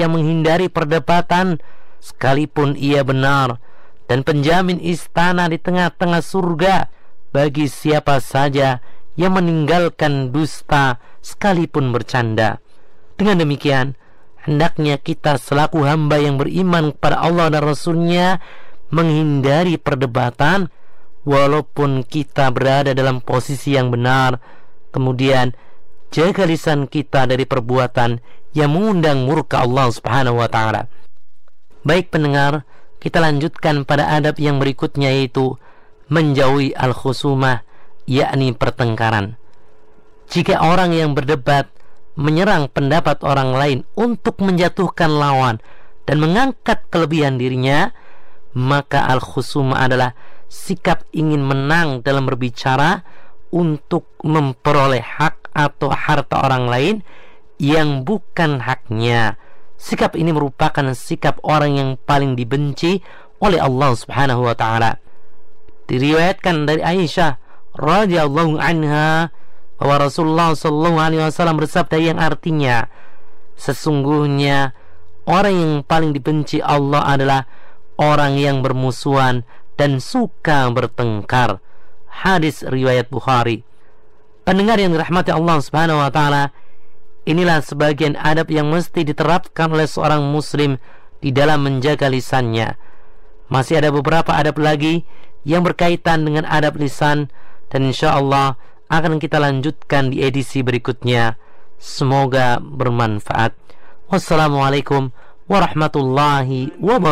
yang menghindari perdebatan sekalipun ia benar, dan penjamin istana di tengah-tengah surga bagi siapa saja yang meninggalkan dusta sekalipun bercanda. Dengan demikian, hendaknya kita selaku hamba yang beriman kepada Allah dan Rasul-Nya menghindari perdebatan walaupun kita berada dalam posisi yang benar. Kemudian jaga lisan kita dari perbuatan yang mengundang murka Allah Subhanahu wa taala. Baik pendengar, kita lanjutkan pada adab yang berikutnya, yaitu menjauhi al-khusumah, yakni pertengkaran. Jika orang yang berdebat menyerang pendapat orang lain untuk menjatuhkan lawan dan mengangkat kelebihan dirinya, maka al-khusumah adalah sikap ingin menang dalam berbicara untuk memperoleh hak atau harta orang lain yang bukan haknya. Sikap ini merupakan sikap orang yang paling dibenci oleh Allah Subhanahu wa taala. Diriwayatkan dari Aisyah radhiyallahu anha bahwa Rasulullah sallallahu alaihi wasallam bersabda yang artinya, sesungguhnya orang yang paling dibenci Allah adalah orang yang bermusuhan dan suka bertengkar. Hadis riwayat Bukhari. Pendengar yang dirahmati Allah Subhanahu wa taala, inilah sebagian adab yang mesti diterapkan oleh seorang muslim di dalam menjaga lisannya. Masih ada beberapa adab lagi yang berkaitan dengan adab lisan, dan insyaallah akan kita lanjutkan di edisi berikutnya. Semoga bermanfaat. Wassalamualaikum warahmatullahi wabarakatuh.